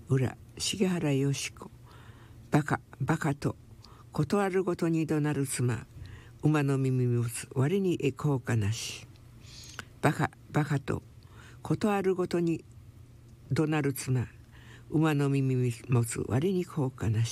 裏重原よし子。バカバカと事あるごとに怒鳴る妻。馬の耳持つ割に効果なし。バカバカと事あるごとに怒鳴る妻。馬の耳持つ割に効果なし。